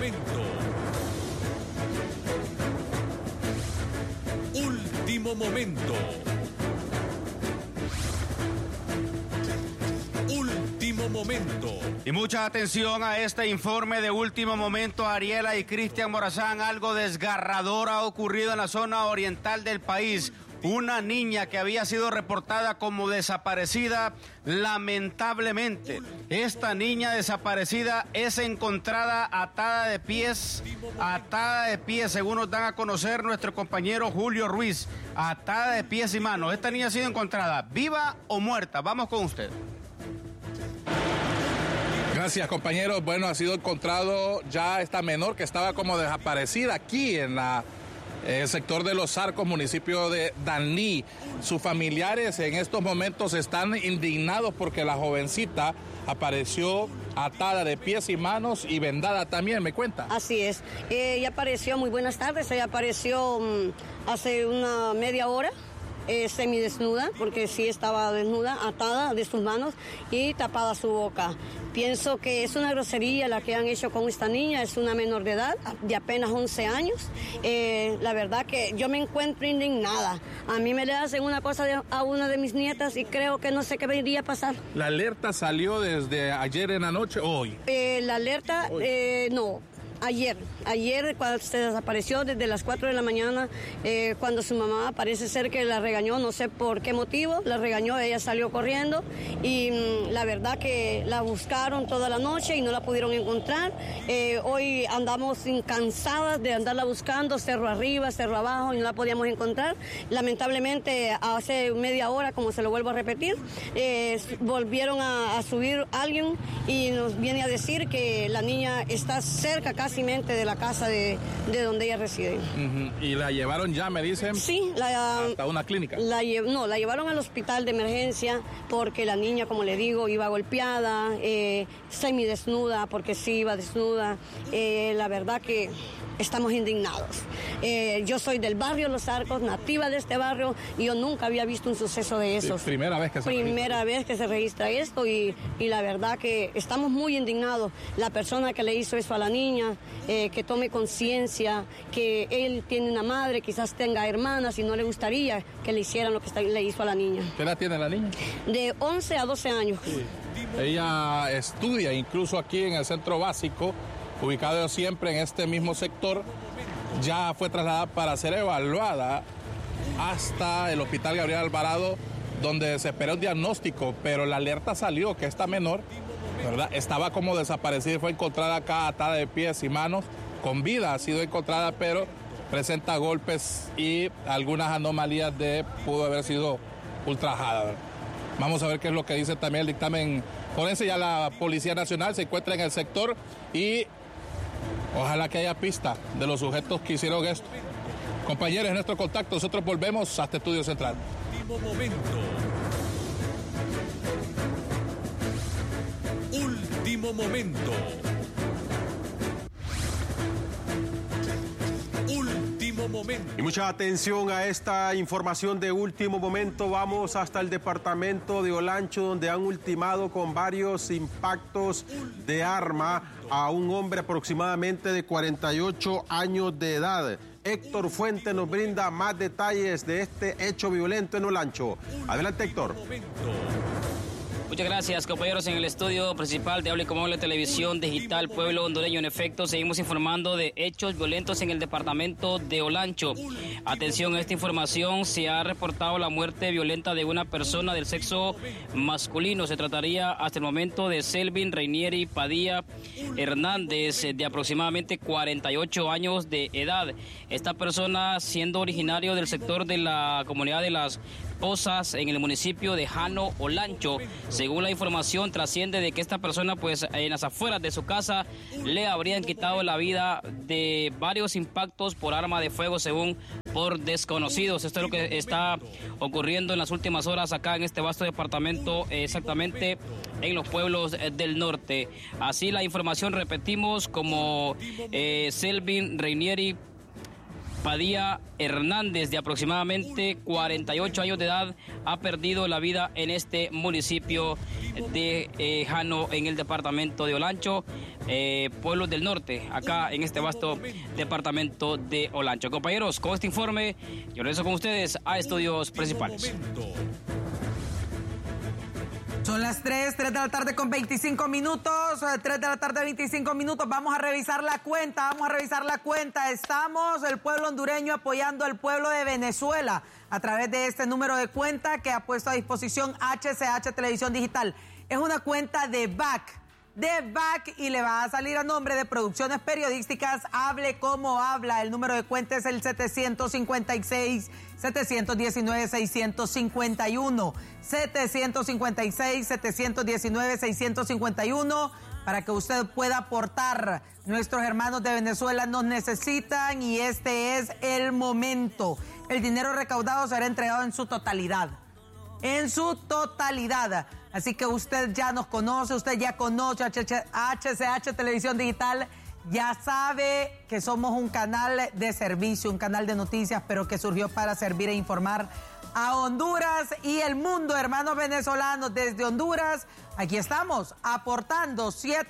momento. Último momento. Último momento. Y mucha atención a este informe de último momento, Ariela y Cristian Morazán. Algo desgarrador ha ocurrido en la zona oriental del país. Una niña que había sido reportada como desaparecida, lamentablemente, esta niña desaparecida es encontrada atada de pies, según nos dan a conocer nuestro compañero Julio Ruiz, atada de pies y manos. Esta niña ha sido encontrada viva o muerta. Vamos con usted. Gracias, compañeros. Bueno, ha sido encontrado ya esta menor que estaba como desaparecida aquí en el sector de Los Arcos, municipio de Daní. Sus familiares en estos momentos están indignados porque la jovencita apareció atada de pies y manos y vendada también, ¿me cuenta? Así es. Ella apareció, muy buenas tardes, ella apareció hace una media hora. Semidesnuda, porque sí estaba desnuda, atada de sus manos y tapada su boca. Pienso que es una grosería la que han hecho con esta niña, es una menor de edad, de apenas 11 años. La verdad que yo me encuentro indignada. A mí me le hacen una cosa a una de mis nietas y creo que no sé qué vendría a pasar. ¿La alerta salió desde ayer en la noche o hoy? La alerta, no. Ayer cuando se desapareció desde las 4 de la mañana, cuando su mamá parece ser que la regañó, no sé por qué motivo, la regañó, ella salió corriendo y la verdad que la buscaron toda la noche y no la pudieron encontrar. Hoy andamos cansadas de andarla buscando, cerro arriba, cerro abajo, y no la podíamos encontrar. Lamentablemente hace media hora, como se lo vuelvo a repetir, volvieron a subir alguien y nos viene a decir que la niña está cerca casi de la casa de donde ella reside. ¿Y la llevaron ya, me dicen? Sí. ¿Hasta una clínica? La llevaron al hospital de emergencia porque la niña, como le digo, iba golpeada, semidesnuda, porque sí iba desnuda. La verdad que estamos indignados. Yo soy del barrio Los Arcos, nativa de este barrio, y yo nunca había visto un suceso de esos. Sí, primera vez que se registra esto y la verdad que estamos muy indignados. La persona que le hizo eso a la niña, que tome conciencia, que él tiene una madre, quizás tenga hermanas y no le gustaría que le hicieran lo que le hizo a la niña. ¿Qué edad tiene la niña? De 11 a 12 años. Sí. Ella estudia incluso aquí en el centro básico, ubicado siempre en este mismo sector. Ya fue trasladada para ser evaluada hasta el Hospital Gabriel Alvarado, donde se espera un diagnóstico, pero la alerta salió que esta menor, ¿verdad?, estaba como desaparecida y fue encontrada acá atada de pies y manos, con vida ha sido encontrada, pero presenta golpes y algunas anomalías pudo haber sido ultrajada, ¿verdad? Vamos a ver qué es lo que dice también el dictamen forense. Ya la Policía Nacional se encuentra en el sector y ojalá que haya pista de los sujetos que hicieron esto. Compañeros, en nuestro contacto, nosotros volvemos hasta Estudio Central. Último momento. Último momento. Último momento. Y mucha atención a esta información de último momento. Vamos hasta el departamento de Olancho, donde han ultimado con varios impactos de arma a un hombre aproximadamente de 48 años de edad. Héctor Fuente nos brinda más detalles de este hecho violento en Olancho. Adelante, Héctor. Muchas gracias, compañeros. En el estudio principal de Hable Como Hable Televisión Digital Pueblo Hondureño, en efecto, seguimos informando de hechos violentos en el departamento de Olancho. Atención a esta información, se ha reportado la muerte violenta de una persona del sexo masculino. Se trataría hasta el momento de Selvin Reinieri Padilla Hernández, de aproximadamente 48 años de edad. Esta persona, siendo originario del sector de la comunidad de Las Pozas, en el municipio de Jano, Olancho. Según la información, trasciende de que esta persona, pues en las afueras de su casa, le habrían quitado la vida de varios impactos por arma de fuego, según por desconocidos. Esto es lo que está ocurriendo en las últimas horas acá en este vasto departamento, exactamente en los pueblos del norte. Así la información, repetimos, como Selvin Reinieri Padilla Hernández, de aproximadamente 48 años de edad, ha perdido la vida en este municipio de Jano, en el departamento de Olancho, pueblos del norte, acá en este vasto departamento de Olancho. Compañeros, con este informe, yo regreso con ustedes a estudios principales. Son las 3 de la tarde con 25 minutos, 3 de la tarde 25 minutos, vamos a revisar la cuenta, Estamos, el pueblo hondureño, apoyando al pueblo de Venezuela a través de este número de cuenta que ha puesto a disposición HCH Televisión Digital. Es una cuenta de BAC, y le va a salir a nombre de Producciones Periodísticas Hable Como Habla. El número de cuenta es el 756-719-651. 756-719-651 para que usted pueda aportar. Nuestros hermanos de Venezuela nos necesitan y este es el momento. El dinero recaudado será entregado en su totalidad. Así que usted ya nos conoce, usted ya conoce HCH Televisión Digital, ya sabe que somos un canal de servicio, un canal de noticias, pero que surgió para servir e informar a Honduras y el mundo. Hermanos venezolanos, desde Honduras, aquí estamos aportando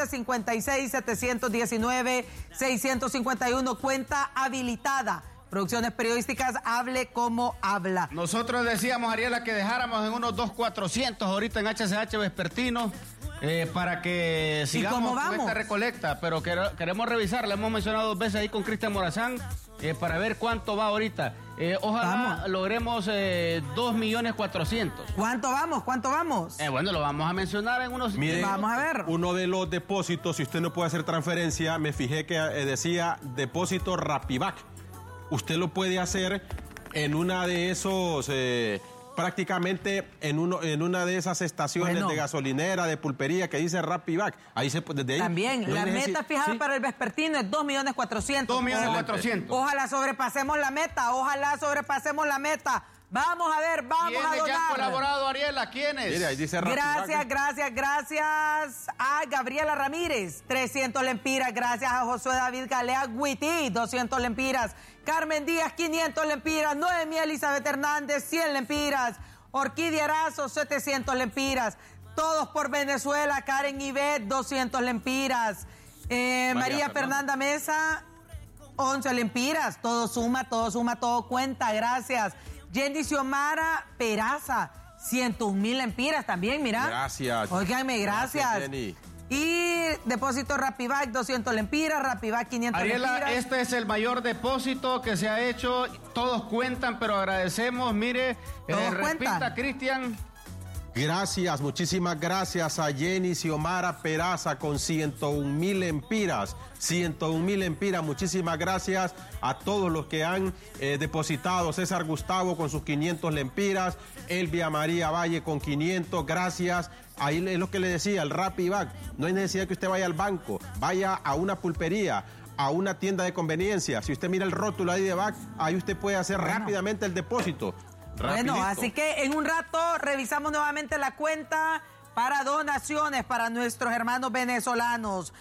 756-719-651, cuenta habilitada. Producciones Periodísticas Hable Como Habla. Nosotros decíamos, Ariela, que dejáramos en unos 2,400 ahorita en HCH Vespertino para que sigamos con esta recolecta, pero queremos revisar, la hemos mencionado 2 veces ahí con Cristian Morazán, para ver cuánto va ahorita. Ojalá logremos 2.400.000. ¿Cuánto vamos? Bueno, lo vamos a mencionar en unos... Mire, vamos a ver. Uno de los depósitos, si usted no puede hacer transferencia, me fijé que decía depósito Rapivac. Usted lo puede hacer en una de esos, prácticamente en una de esas estaciones de gasolinera, de pulpería que dice Rapivac. Ahí desde ahí. También, la meta fijada para el vespertino es 2.400.000. 2.400.000. Ojalá sobrepasemos la meta. Vamos a ver, vamos a donar. ¿Quiénes ya han colaborado, Ariela? ¿Quiénes? Mire, ahí dice Rapivac. Gracias a Gabriela Ramírez, 300 lempiras. Gracias a Josué David Galea Guití, 200 lempiras. Carmen Díaz, 500 lempiras. Noemí Elizabeth Hernández, 100 lempiras. Orquídea Arazo, 700 lempiras. Todos por Venezuela. Karen Ivette, 200 lempiras. María Fernanda Mesa, 11 lempiras. Todo suma, todo cuenta. Gracias. Jenny Xiomara Peraza, 101.000 lempiras también, mira. Gracias. Óiganme, gracias. Jenny. Y depósito Rapivac, 200 lempiras, Rapivac, 500 lempiras. Ariela, este es el mayor depósito que se ha hecho. Todos cuentan, pero agradecemos. Mire, repita, Cristian. Gracias, muchísimas gracias a Jenny Xiomara Peraza con 101.000 lempiras. 101.000 lempiras, muchísimas gracias a todos los que han depositado. César Gustavo con sus 500 lempiras, Elvia María Valle con 500, gracias. Ahí es lo que le decía, el Rapivac. No hay necesidad que usted vaya al banco, vaya a una pulpería, a una tienda de conveniencia. Si usted mira el rótulo ahí de BAC, ahí usted puede hacer rápidamente el depósito. Rapidito. Bueno, así que en un rato revisamos nuevamente la cuenta para donaciones para nuestros hermanos venezolanos.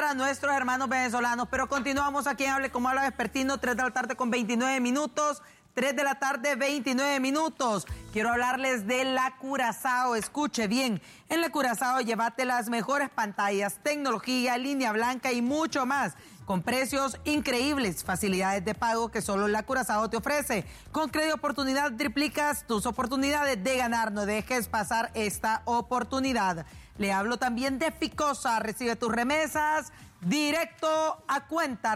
Pero continuamos aquí en Hable Como Habla Vespertino, 3 de la tarde con 29 minutos. 3 de la tarde, 29 minutos. Quiero hablarles de la Curazao. Escuche bien, en la Curazao llévate las mejores pantallas, tecnología, línea blanca y mucho más. Con precios increíbles, facilidades de pago que solo la Curazao te ofrece. Con Crédito Oportunidad triplicas tus oportunidades de ganar. No dejes pasar esta oportunidad. Le hablo también de Ficosa. Recibe tus remesas directo a cuenta.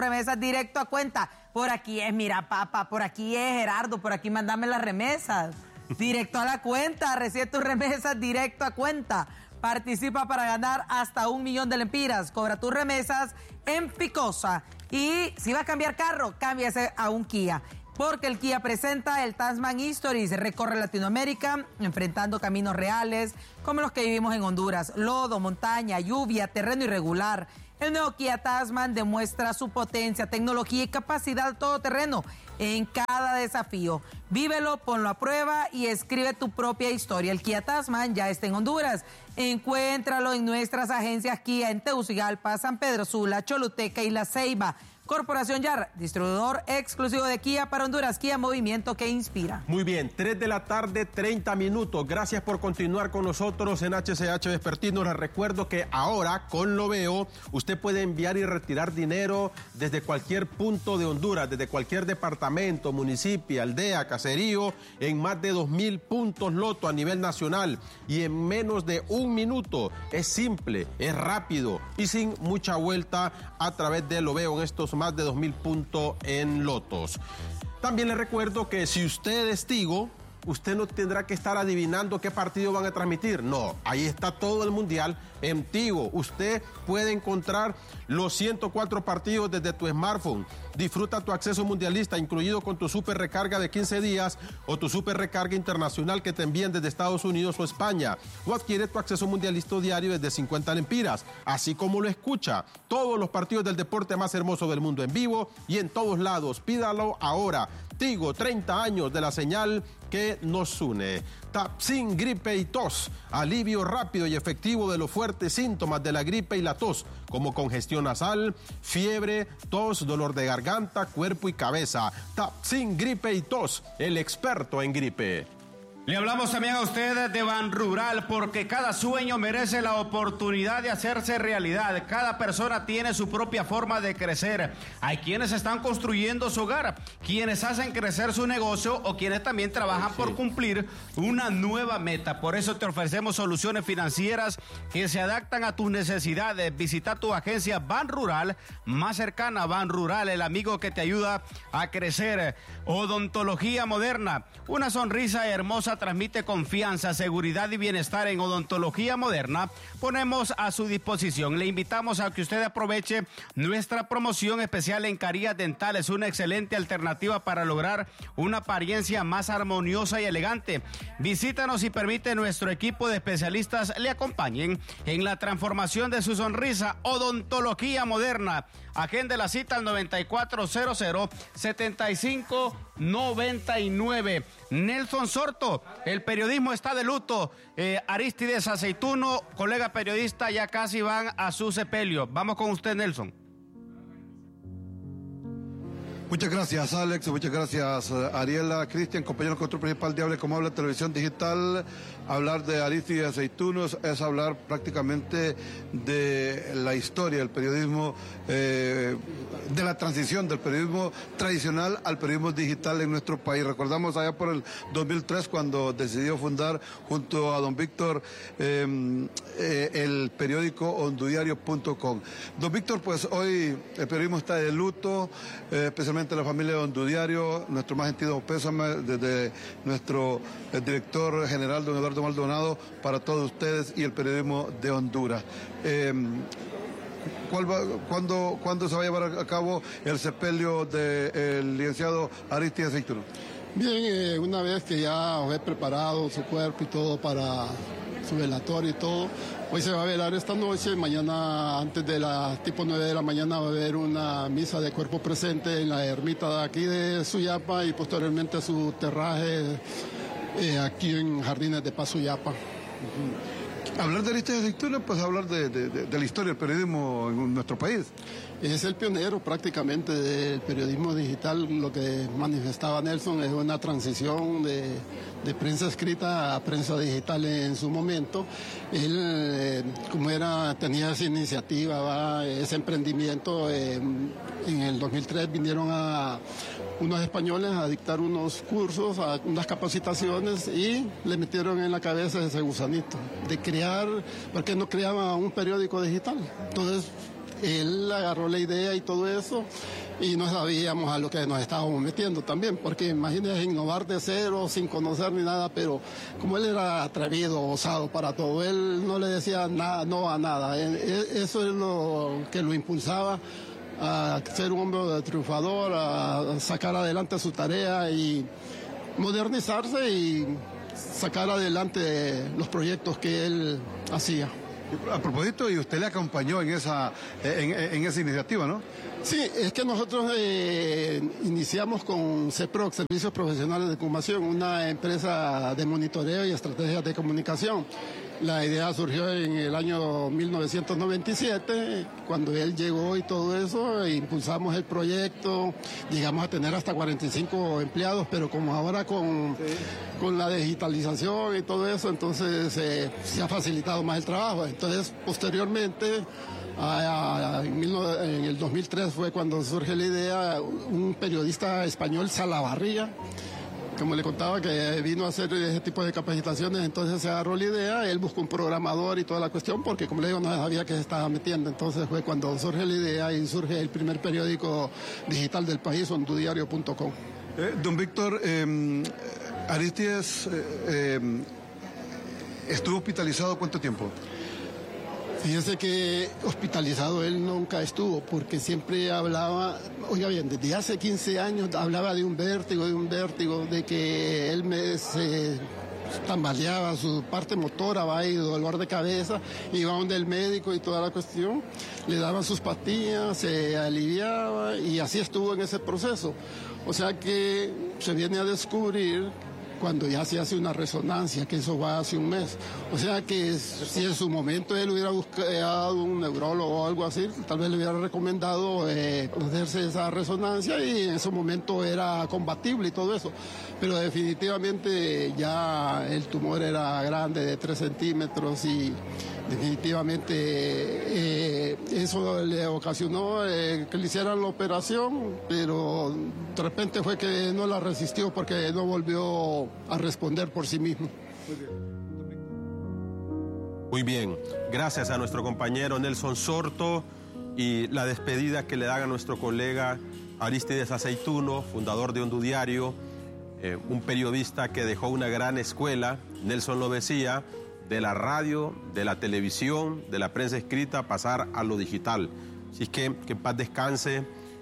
Por aquí es, mira, papá, por aquí es Gerardo, por aquí mandame las remesas. Directo a la cuenta, recibe tus remesas directo a cuenta. Participa para ganar hasta 1 millón de lempiras. Cobra tus remesas en Ficosa. Y si va a cambiar carro, cámbiase a un Kia. Porque el Kia presenta el Tasman History. Se recorre Latinoamérica enfrentando caminos reales como los que vivimos en Honduras. Lodo, montaña, lluvia, terreno irregular. El nuevo Kia Tasman demuestra su potencia, tecnología y capacidad todoterreno en cada desafío. Vívelo, ponlo a prueba y escribe tu propia historia. El Kia Tasman ya está en Honduras. Encuéntralo en nuestras agencias Kia en Tegucigalpa, San Pedro Sula, Choluteca y La Ceiba. Corporación Yar, distribuidor exclusivo de Kia para Honduras. Kia, movimiento que inspira. Muy bien, 3 de la tarde, 30 minutos. Gracias por continuar con nosotros en HCH Vespertino. Les recuerdo que ahora con Loveo usted puede enviar y retirar dinero desde cualquier punto de Honduras, desde cualquier departamento, municipio, aldea, caserío, en más de 2,000 puntos Loto a nivel nacional y en menos de un minuto. Es simple, es rápido y sin mucha vuelta a través de Loveo en estos más de 2,000 puntos en lotos. También le recuerdo que si usted es Tigo, usted no tendrá que estar adivinando qué partido van a transmitir. No, ahí está todo el mundial en Tigo. Usted puede encontrar los 104 partidos desde tu smartphone. Disfruta tu acceso mundialista, incluido con tu super recarga de 15 días o tu super recarga internacional que te envíen desde Estados Unidos o España. O adquiere tu acceso mundialista diario desde 50 lempiras. Así como lo escucha, todos los partidos del deporte más hermoso del mundo en vivo y en todos lados. Pídalo ahora. Tigo, 30 años de la señal que nos une. Tapsin, gripe y tos. Alivio rápido y efectivo de los fuertes síntomas de la gripe y la tos, como congestión nasal, fiebre, tos, dolor de garganta, cuerpo y cabeza. Tapsin, gripe y tos, el experto en gripe. Le hablamos también a ustedes de Banrural, porque cada sueño merece la oportunidad de hacerse realidad. Cada persona tiene su propia forma de crecer. Hay quienes están construyendo su hogar, quienes hacen crecer su negocio o quienes también trabajan por cumplir una nueva meta. Por eso te ofrecemos soluciones financieras que se adaptan a tus necesidades. Visita tu agencia Banrural más cercana. Banrural, el amigo que te ayuda a crecer. Odontología Moderna, una sonrisa hermosa transmite confianza, seguridad y bienestar. En Odontología Moderna ponemos a su disposición. Le invitamos a que usted aproveche nuestra promoción especial en carillas dentales, una excelente alternativa para lograr una apariencia más armoniosa y elegante. Visítanos y permite nuestro equipo de especialistas le acompañen en la transformación de su sonrisa. Odontología Moderna. Agende la cita al 9400-7599. Nelson Sorto, el periodismo está de luto. Aristides Aceituno, colega periodista, ya casi van a su sepelio. Vamos con usted, Nelson. Muchas gracias, Alex. Muchas gracias, Ariela, Cristian, compañero control principal de Hable Como Habla Televisión Digital. Hablar de Aristides Aceitunos es hablar prácticamente de la historia del periodismo, de la transición del periodismo tradicional al periodismo digital en nuestro país. Recordamos allá por el 2003 cuando decidió fundar junto a don Víctor el periódico hondudiario.com. Don Víctor, pues hoy el periodismo está de luto, especialmente la familia de Hondudiario. Nuestro más sentido pésame desde nuestro director general, don Eduardo Maldonado, para todos ustedes y el periodismo de Honduras. ¿Cuándo se va a llevar a cabo el sepelio del licenciado Aristides Aceituno? Bien, una vez que ya he preparado su cuerpo y todo para su velatorio y todo, hoy se va a velar esta noche. Mañana, antes de las tipo 9 de la mañana, va a haber una misa de cuerpo presente en la ermita de aquí de Suyapa y posteriormente su terraje aquí en Jardines de Paz Suyapa. Hablar de Aristides Aceituno, pues hablar de la historia del periodismo en nuestro país. Es el pionero prácticamente del periodismo digital. Lo que manifestaba Nelson es una transición de prensa escrita a prensa digital en su momento. Él, tenía esa iniciativa, ese emprendimiento. En el 2003 vinieron unos españoles a dictar unos cursos, unas capacitaciones, y le metieron en la cabeza ese gusanito de crear, porque no creaba un periódico digital. Entonces él agarró la idea y todo eso, y no sabíamos a lo que nos estábamos metiendo también, porque imagínense innovar de cero, sin conocer ni nada, pero como él era atrevido, osado para todo, él no le decía nada, no a nada. Eso es lo que lo impulsaba a ser un hombre triunfador, a sacar adelante su tarea y modernizarse y sacar adelante los proyectos que él hacía. A propósito, y usted le acompañó en esa iniciativa, ¿no? Sí, es que nosotros iniciamos con CEPROC, Servicios Profesionales de Comunicación, una empresa de monitoreo y estrategias de comunicación. La idea surgió en el año 1997, cuando él llegó y todo eso, e impulsamos el proyecto, llegamos a tener hasta 45 empleados, pero como ahora con la digitalización y todo eso, entonces se ha facilitado más el trabajo. Entonces, posteriormente, en el 2003 fue cuando surge la idea, un periodista español, Salavarría, como le contaba, que vino a hacer ese tipo de capacitaciones, entonces se agarró la idea, él buscó un programador y toda la cuestión, porque como le digo, no sabía que se estaba metiendo, entonces fue cuando surge la idea y surge el primer periódico digital del país, hondudiario.com. Don Víctor, Aristides estuvo hospitalizado ¿cuánto tiempo? Fíjese que hospitalizado él nunca estuvo, porque siempre hablaba, oiga bien, desde hace 15 años hablaba de un vértigo, de que él se tambaleaba, su parte motora, y dolor de cabeza, iba donde el médico y toda la cuestión, le daban sus pastillas, se aliviaba y así estuvo en ese proceso. O sea que se viene a descubrir cuando ya se hace una resonancia, que eso va hace un mes. O sea que si en su momento él hubiera buscado un neurólogo o algo así, tal vez le hubiera recomendado hacerse esa resonancia y en ese momento era combatible y todo eso. Pero definitivamente ya el tumor era grande, de 3 centímetros, y definitivamente eso le ocasionó que le hicieran la operación, pero de repente fue que no la resistió porque no volvió a responder por sí mismo. Muy bien, gracias a nuestro compañero Nelson Sorto y la despedida que le dan a nuestro colega Aristides Aceituno, fundador de Hondudiario, un periodista que dejó una gran escuela, Nelson lo decía, de la radio, de la televisión, de la prensa escrita, pasar a lo digital. Así es que en paz descanse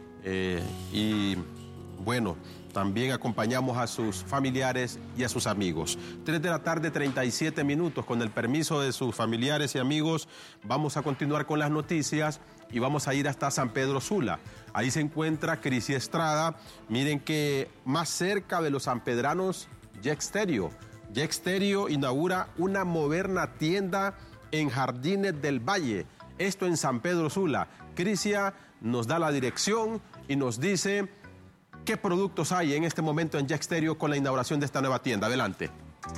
y bueno, también acompañamos a sus familiares y a sus amigos. 3 de la tarde, 37 minutos. Con el permiso de sus familiares y amigos, vamos a continuar con las noticias y vamos a ir hasta San Pedro Sula. Ahí se encuentra Crisi Estrada. Miren que más cerca de los sanpedranos, Yexterio. Yexterio inaugura una moderna tienda en Jardines del Valle. Esto en San Pedro Sula. Crisia nos da la dirección y nos dice qué productos hay en este momento en Yexterio con la inauguración de esta nueva tienda. Adelante.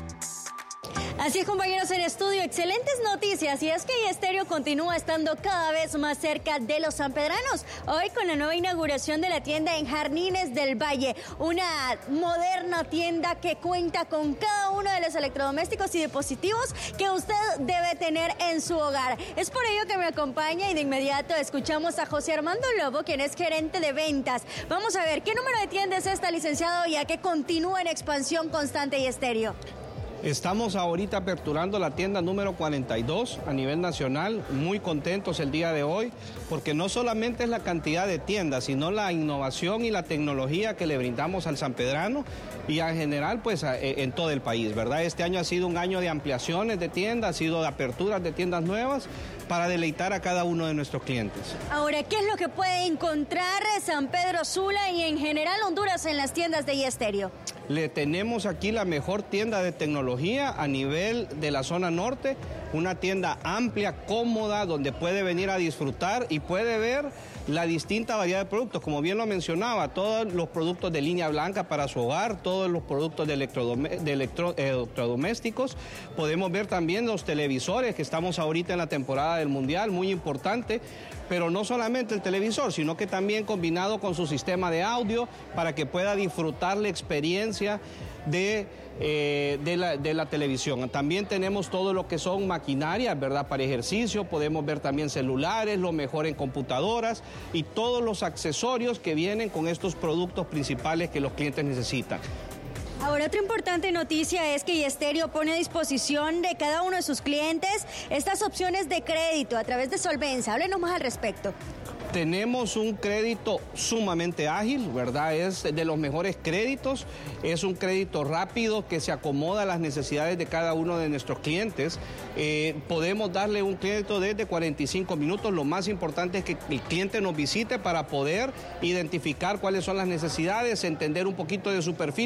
Así es, compañeros en estudio, excelentes noticias, y es que Yexterio continúa estando cada vez más cerca de los sanpedranos. Hoy con la nueva inauguración de la tienda en Jardines del Valle, una moderna tienda que cuenta con cada uno de los electrodomésticos y dispositivos que usted debe tener en su hogar. Es por ello que me acompaña y de inmediato escuchamos a José Armando Lobo, quien es gerente de ventas. Vamos a ver, ¿qué número de tiendas es esta, licenciado, ya que continúa en expansión constante Yexterio? Estamos ahorita aperturando la tienda número 42 a nivel nacional, muy contentos el día de hoy, porque no solamente es la cantidad de tiendas, sino la innovación y la tecnología que le brindamos al sanpedrano y en general pues en todo el país, ¿verdad? Este año ha sido un año de ampliaciones de tiendas, ha sido de aperturas de tiendas nuevas para deleitar a cada uno de nuestros clientes. Ahora, ¿qué es lo que puede encontrar San Pedro Sula y en general Honduras en las tiendas de Yexterio? Le tenemos aquí la mejor tienda de tecnología a nivel de la zona norte, una tienda amplia, cómoda, donde puede venir a disfrutar y puede ver la distinta variedad de productos. Como bien lo mencionaba, todos los productos de línea blanca para su hogar, todos los productos de electrodomésticos. Podemos ver también los televisores, que estamos ahorita en la temporada del Mundial, muy importante. Pero no solamente el televisor, sino que también combinado con su sistema de audio para que pueda disfrutar la experiencia de la televisión. También tenemos todo lo que son maquinarias, ¿verdad? Para ejercicio, podemos ver también celulares, lo mejor en computadoras y todos los accesorios que vienen con estos productos principales que los clientes necesitan. Ahora, otra importante noticia es que Yexterio pone a disposición de cada uno de sus clientes estas opciones de crédito a través de Solvenza. Háblenos más al respecto. Tenemos un crédito sumamente ágil, ¿verdad? Es de los mejores créditos, es un crédito rápido que se acomoda a las necesidades de cada uno de nuestros clientes. Podemos darle un crédito desde 45 minutos, lo más importante es que el cliente nos visite para poder identificar cuáles son las necesidades, entender un poquito de su perfil